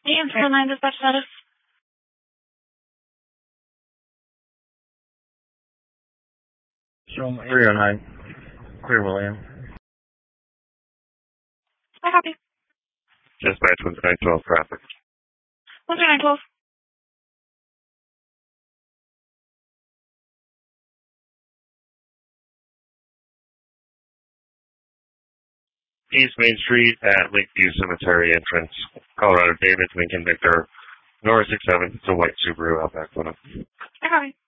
AM 409 dispatch status. Show 309. Clear, William. I copy. Dispatch 1912 traffic. 13912. East Main Street at Lakeview Cemetery entrance. Colorado David, Lincoln Victor, North 67. It's a white Subaru Outback photo. I copy.